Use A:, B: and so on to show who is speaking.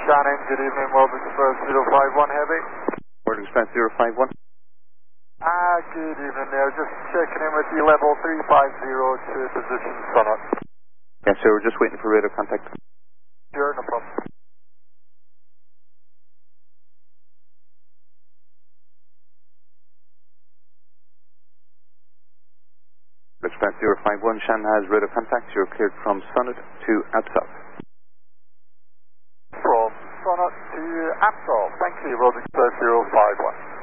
A: Shannon, good evening, World Express 051 Heavy.
B: World Express 051.
A: Good evening there, just checking in with you, level 350 to position Sonnet.
B: Yes, sir, we're just waiting for radar contact.
A: Sure, no problem.
B: Express 051, Shan has radar contact. You're cleared from Sonnet to Absouth.
A: From Sonnet to Absouth, thank you, World Express 051.